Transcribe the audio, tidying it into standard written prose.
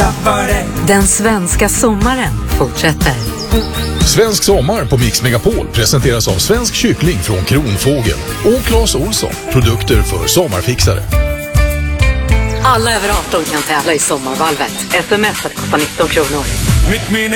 Den svenska sommaren fortsätter. Svensk sommar på Mix Megapol presenteras av Svensk kyckling från Kronfågel och Claes Olsson, produkter för sommarfixare. Alla över 18 kan tävla i sommarvalvet. SMS kostar 19 kronor. Mitt minne